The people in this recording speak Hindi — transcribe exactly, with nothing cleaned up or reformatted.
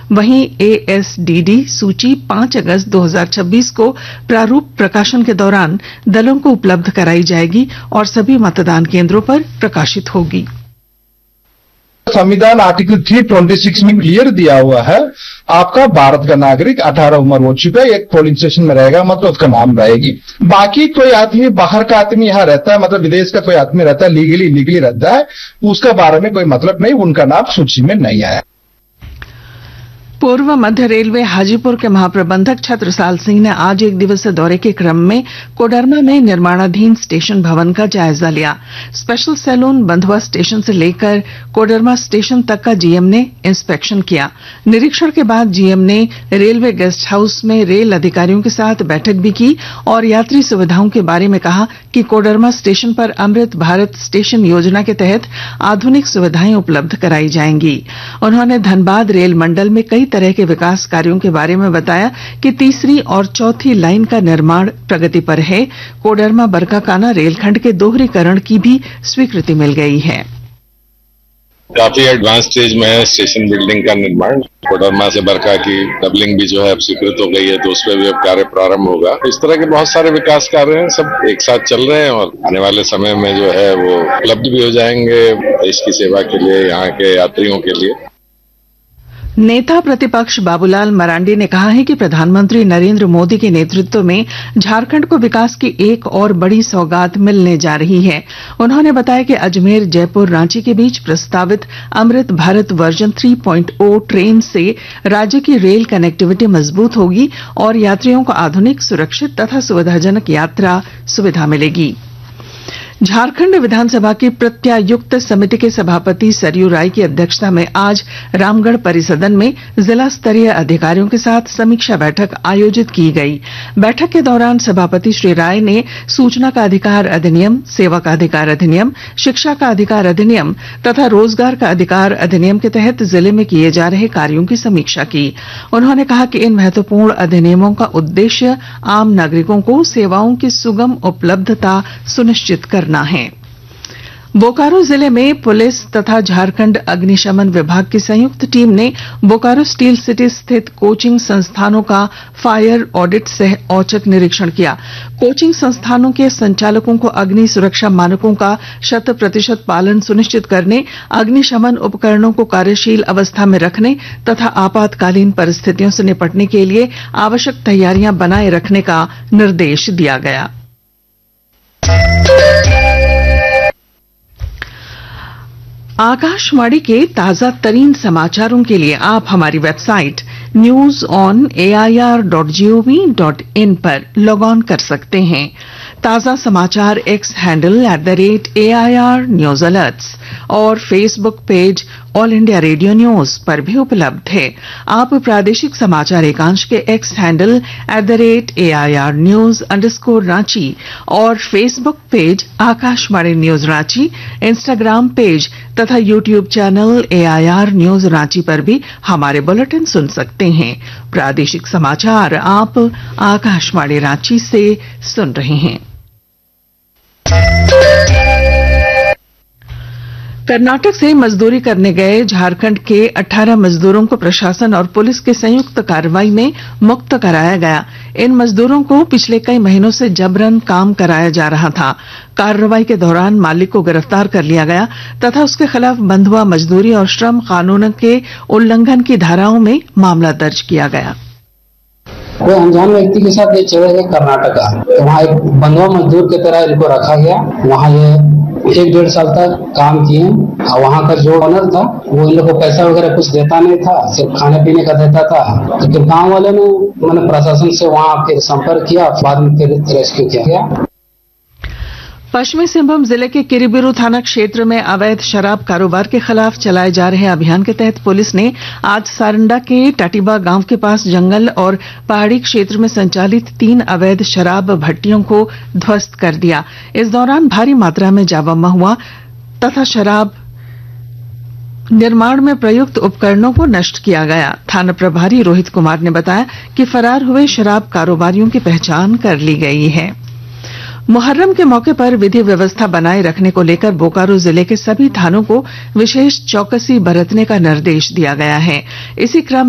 वहीं एएसडीडी सूची पांच अगस्त दो हजार छब्बीस को प्रारूप प्रकाशन के दौरान दलों को उपलब्ध कराई जाएगी और सभी मतदान केंद्रों पर प्रकाशित होगी। संविधान आर्टिकल तीन सौ छब्बीस में क्लियर दिया हुआ है, आपका भारत का नागरिक अठारह उम्र हो चुका है, एक पोलिंग स्टेशन में रहेगा मतलब उसका नाम रहेगी। बाकी कोई आदमी बाहर का आदमी यहाँ रहता है, मतलब विदेश का कोई आदमी रहता है, लीगली लीगली रहता है, उसका बारे में कोई मतलब नहीं, उनका नाम सूची में नहीं आया। पूर्व मध्य रेलवे हाजीपुर के महाप्रबंधक छत्रसाल सिंह ने आज एक दिवसीय दौरे के क्रम में कोडरमा में निर्माणाधीन स्टेशन भवन का जायजा लिया। स्पेशल सैलून बंधुआ स्टेशन से लेकर कोडरमा स्टेशन तक का जीएम ने इंस्पेक्शन किया। निरीक्षण के बाद जीएम ने रेलवे गेस्ट हाउस में रेल अधिकारियों के साथ बैठक भी की और यात्री सुविधाओं के बारे में कहा कि कोडरमा स्टेशन पर अमृत भारत स्टेशन योजना के तहत आधुनिक सुविधाएं उपलब्ध कराई जाएंगी। उन्होंने धनबाद रेल मंडल में कई तरह के विकास कार्यों के बारे में बताया कि तीसरी और चौथी लाइन का निर्माण प्रगति पर है। कोडरमा बरकाकाना रेलखंड के दोहरीकरण की भी स्वीकृति मिल गई है। काफी एडवांस स्टेज में है स्टेशन बिल्डिंग का निर्माण। कोडरमा से बरका की डबलिंग भी जो है अब स्वीकृत हो गई है, तो उस पर भी अब कार्य प्रारंभ होगा। इस तरह के बहुत सारे विकास कार्य हैं, सब एक साथ चल रहे हैं और आने वाले समय में जो है वो उपलब्ध भी हो जाएंगे देश की सेवा के लिए, यहाँ के यात्रियों के लिए। नेता प्रतिपक्ष बाबूलाल मरांडी ने कहा है कि प्रधानमंत्री नरेंद्र मोदी के नेतृत्व में झारखंड को विकास की एक और बड़ी सौगात मिलने जा रही है। उन्होंने बताया कि अजमेर जयपुर रांची के बीच प्रस्तावित अमृत भारत वर्जन तीन पॉइंट ओ ट्रेन से राज्य की रेल कनेक्टिविटी मजबूत होगी और यात्रियों को आधुनिक, सुरक्षित तथा सुविधाजनक यात्रा सुविधा मिलेगी। झारखंड विधानसभा की प्रत्यायुक्त समिति के सभापति सरयू राय की अध्यक्षता में आज रामगढ़ परिसदन में जिला स्तरीय अधिकारियों के साथ समीक्षा बैठक आयोजित की गई। बैठक के दौरान सभापति श्री राय ने सूचना का अधिकार अधिनियम, सेवा का अधिकार अधिनियम, शिक्षा का अधिकार अधिनियम तथा रोजगार का अधिकार अधिनियम के तहत जिले में किए जा रहे कार्यों की समीक्षा की। उन्होंने कहा कि इन महत्वपूर्ण अधिनियमों का उद्देश्य आम नागरिकों को सेवाओं की सुगम उपलब्धता सुनिश्चित करना है। बोकारो जिले में पुलिस तथा झारखंड अग्निशमन विभाग की संयुक्त टीम ने बोकारो स्टील सिटी स्थित कोचिंग संस्थानों का फायर ऑडिट सह औचक निरीक्षण किया। कोचिंग संस्थानों के संचालकों को अग्नि सुरक्षा मानकों का शत प्रतिशत पालन सुनिश्चित करने, अग्निशमन उपकरणों को कार्यशील अवस्था में रखने तथा आपातकालीन परिस्थितियों से निपटने के लिए आवश्यक तैयारियां बनाए रखने का निर्देश दिया गया। आकाशवाणी के ताजा तरीन समाचारों के लिए आप हमारी website news on A I R dot G O V dot in पर लॉग ऑन कर सकते हैं। ताजा समाचार x handle at the rate A I R news alerts और Facebook page all India radio news पर भी उपलब्ध है। आप प्रादेशिक समाचार एकांश के x handle at the rate A I R news underscore Ranchi और Facebook page Akashvani news Ranchi, Instagram page तथा YouTube channel A I R news Ranchi पर भी हमारे बुलेटिन सुन सकते हैं। प्रादेशिक समाचार आप आकाशवाणी रांची से सुन रहे हैं। कर्नाटक से मजदूरी करने गए झारखंड के अठारह मजदूरों को प्रशासन और पुलिस की संयुक्त कार्रवाई में मुक्त कराया गया। इन मजदूरों को पिछले कई महीनों से जबरन काम कराया जा रहा था। कार्रवाई के दौरान मालिक को गिरफ्तार कर लिया गया तथा उसके खिलाफ बंधुआ मजदूरी और श्रम कानून के उल्लंघन की धाराओं में मामला दर्ज किया गया। कोई अनजान व्यक्ति के साथ ये चले गए कर्नाटका, तो वहाँ एक बंधुआ मजदूर की तरह इनको रखा गया। वहाँ ये एक डेढ़ साल तक काम किए और वहाँ का जो ओनर था वो इन लोगों को पैसा वगैरह कुछ देता नहीं था, सिर्फ खाने पीने का देता था। तो फिर गाँव वाले ने मैंने प्रशासन से वहाँ फिर संपर्क किया, बाद में फिर रेस्क्यू किया गया। पश्चिमी सिंहभूम जिले के किरीबुरू थाना क्षेत्र में अवैध शराब कारोबार के खिलाफ चलाए जा रहे अभियान के तहत पुलिस ने आज सारंडा के टाटीबा गांव के पास जंगल और पहाड़ी क्षेत्र में संचालित तीन अवैध शराब भट्टियों को ध्वस्त कर दिया। इस दौरान भारी मात्रा में जावा महुआ तथा शराब निर्माण में प्रयुक्त उपकरणों को नष्ट किया गया। थाना प्रभारी रोहित कुमार ने बताया कि फरार हुए शराब कारोबारियों की पहचान कर ली गई है। मुहर्रम के मौके पर विधि व्यवस्था बनाए रखने को लेकर बोकारो जिले के सभी थानों को विशेष चौकसी बरतने का निर्देश दिया गया है। इसी क्रम